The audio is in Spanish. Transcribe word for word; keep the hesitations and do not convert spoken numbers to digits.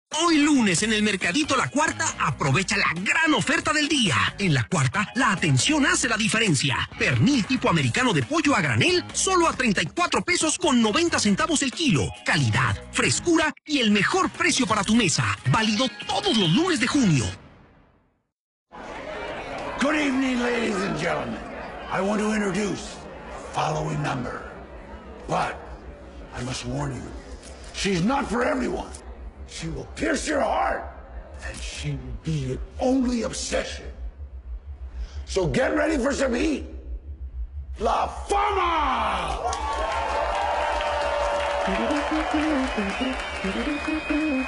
Hoy lunes en el Mercadito La Cuarta, aprovecha la gran oferta del día. En La Cuarta, la atención hace la diferencia. Pernil tipo americano de pollo a granel, solo a treinta y cuatro pesos con noventa centavos el kilo. Calidad, frescura y el mejor precio para tu mesa. Válido todos los lunes de junio. Good evening, ladies and gentlemen. I want to introduce following number. But I must warn you, she's not for everyone. She will pierce your heart, and she will be your only obsession. So get ready for some heat. La Fama!